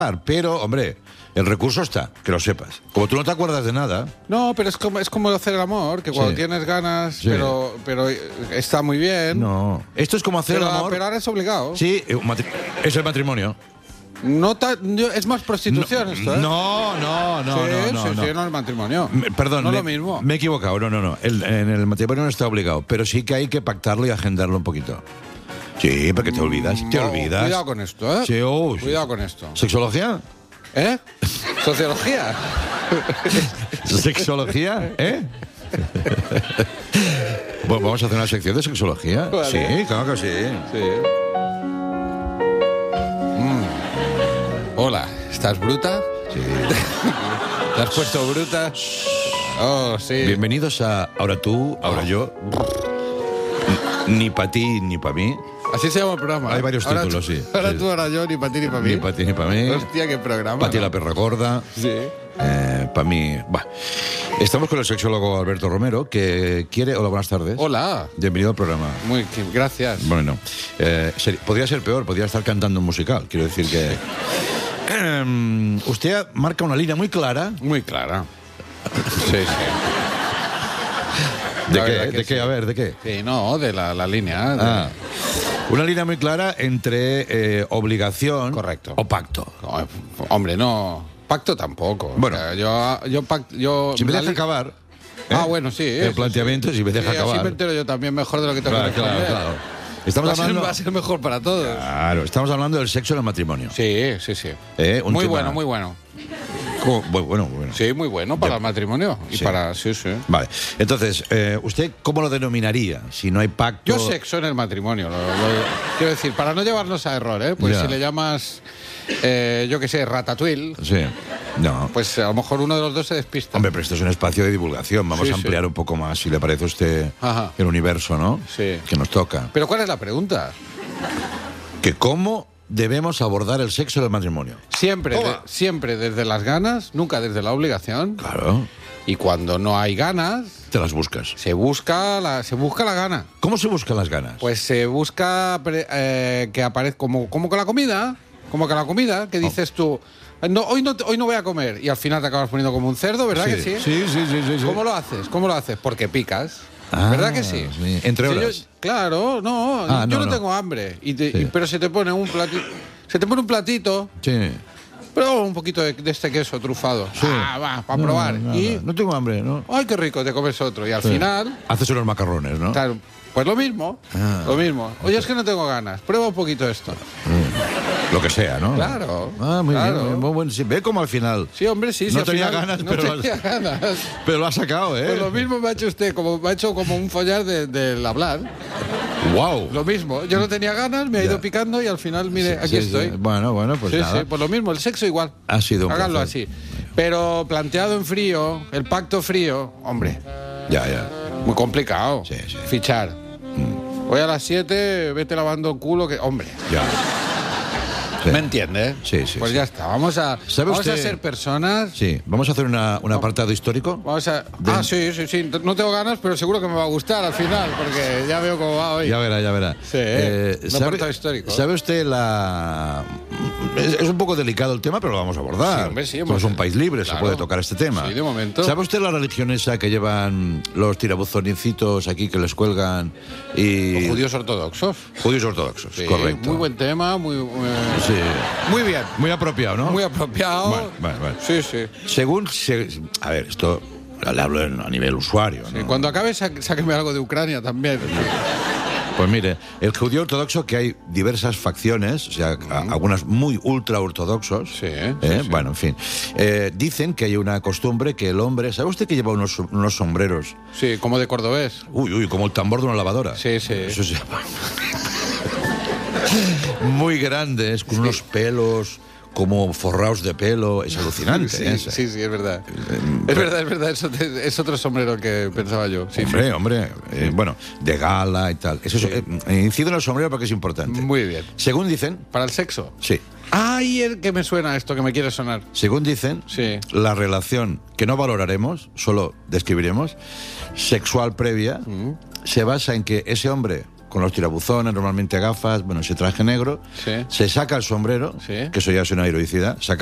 Pero, hombre, el recurso está, que lo sepas. Como tú no te acuerdas de nada... No, pero es como hacer el amor, que cuando tienes ganas, Sí. pero está muy bien. No. Esto es como hacer Pero, el amor... pero ahora es obligado. Sí, es el matrimonio. No es más prostitución esto, ¿eh? No, Sí, no es matrimonio. Perdón, no es lo mismo. Me he equivocado, no. En el matrimonio no está obligado, pero sí que hay que pactarlo y agendarlo un poquito. Sí, porque te olvidas, Cuidado con esto, ¿eh? Sí, sí. Cuidado con esto. ¿Sexología? ¿Eh? ¿Sociología? ¿Sexología? ¿Eh? Bueno, vamos a hacer una sección de sexología. Vale. Sí, claro que sí. Sí. Hola, ¿estás bruta? Sí. ¿Te has puesto bruta? Oh, sí. Bienvenidos a Ahora tú, ahora yo. Ni para ti, ni para mí. Así se llama el programa. Hay varios Ahora títulos, tú, sí. Ahora Sí. tú, ahora yo, ni para ti, ni para mí. Ni para ti, ni para mí. Hostia, qué programa. Para ti ¿no? la perra gorda. Sí. Para mí... Bah. Estamos con el sexólogo Alberto Romero, que quiere... Hola, buenas tardes. Hola. Bienvenido al programa. Gracias. Bueno, podría ser peor, podría estar cantando un musical. Quiero decir que... usted marca una línea muy clara. Muy clara. Sí. ¿De qué? A ver, ¿de qué? Sí, no, de la línea. Una línea muy clara entre obligación... Correcto. O pacto. No, hombre, no. Pacto tampoco. Bueno. O sea, yo Si me deja acabar... bueno, sí. El planteamiento, si me deja acabar... Así me entero yo también mejor de lo que tengo que responder. Claro. Estamos hablando... Va a ser mejor para todos. Claro, estamos hablando del sexo en el matrimonio. Sí. Un Muy tema- bueno, muy bueno. Bueno. Sí, muy bueno para Ya. el matrimonio. Y Sí. para. Sí. Vale, entonces, ¿usted cómo lo denominaría? Si no hay pacto... Yo sexo en el matrimonio. Quiero decir, para no llevarnos a error, ¿eh? Pues Ya. si le llamas, yo qué sé, ratatouille, Sí, no. pues a lo mejor uno de los dos se despista. Hombre, pero esto es un espacio de divulgación. Vamos Sí, a ampliar sí. un poco más, si le parece a usted, Ajá. el universo, ¿no? Sí. Que nos toca. Pero ¿cuál es la pregunta? Que cómo debemos abordar el sexo del matrimonio. Siempre, Toma. siempre desde las ganas, nunca desde la obligación. Claro, Y cuando no hay ganas, te las buscas. se busca la gana. ¿Cómo se buscan las ganas? Pues se busca que aparezca como con la comida. Como que la comida, que dices tú, no, hoy no voy a comer. Y al final te acabas poniendo como un cerdo, ¿verdad que sí? Sí. ¿Cómo lo haces? Porque picas. Ah, ¿Verdad que sí? sí. Entre Si horas. claro, no. Ah, yo no. no tengo hambre. Sí. Pero se te pone un platito. Se te pone un platito, Sí. pero un poquito de este queso trufado. Sí. Va, para probar. No tengo hambre, ¿no? ¡Ay, qué rico! Te comes otro. Y al Sí. final, Haces unos macarrones, ¿no? claro, pues lo mismo. Ah. Lo mismo. Oye, es que no tengo ganas. Prueba un poquito esto. Lo que sea, ¿no? Claro, Muy claro. bien, muy bueno. Sí, ve como al final. Sí, hombre, sí. No sí, al tenía final ganas, no pero tenía ganas. Pero lo ha sacado, ¿eh? Pues lo mismo me ha hecho usted, me ha hecho como un follar del hablar. ¡Wow! Lo mismo. Yo no tenía ganas, me ha ido Ya. picando y al final, mire, aquí Sí, estoy. sí. Bueno, pues Sí, nada. sí, pues lo mismo, el sexo igual. Ha sido un Háganlo placer. así. Pero planteado en frío, el pacto frío, hombre, Ya. muy complicado. Sí. Fichar. Hoy a las 7, vete lavando el culo, que, hombre. Ya. Sí. ¿Me entiende? Sí. Pues ya está. Vamos a usted? ser personas. Sí, vamos a hacer un apartado histórico. Vamos a. Sí. No tengo ganas, pero seguro que me va a gustar al final, porque ya veo cómo va hoy. Ya verá. Sí, un apartado histórico. ¿Sabe usted la...? Es un poco delicado el tema, pero lo vamos a abordar. Sí, hombre, sí, Somos un país libre, claro. se puede tocar este tema. Sí, de momento. ¿Sabe usted la religión esa que llevan los tirabuzonicitos aquí que les cuelgan y... Los judíos ortodoxos. Judíos ortodoxos, Sí, correcto. Muy buen tema, Sí. muy bien. Muy apropiado, ¿no? Muy apropiado. Bueno. Sí. A ver, esto le hablo a nivel usuario, ¿no? Y cuando acabe, sáqueme algo de Ucrania también. Pues mire, el judío ortodoxo, que hay diversas facciones, o sea, algunas muy ultra ortodoxos. Sí. Bueno, en fin. Dicen que hay una costumbre que el hombre... ¿Sabe usted que lleva unos sombreros? Sí, como de cordobés. Uy, como el tambor de una lavadora. Sí. Eso se llama. Muy grandes, con unos pelos como forrados de pelo. Es alucinante. Sí, es verdad. Es verdad. Es otro sombrero que pensaba yo. Sí, Hombre. Bueno, de gala y tal. Eso incido en el sombrero porque es importante. Muy bien. Según dicen... ¿Para el sexo? Sí. Ay, el que me suena esto, que me quiere sonar. Según dicen, Sí. la relación que no valoraremos, solo describiremos, sexual previa, se basa en que ese hombre con los tirabuzones, normalmente gafas, bueno, ese traje negro, Sí. se saca el sombrero, Sí. que eso ya es una heroicidad, saca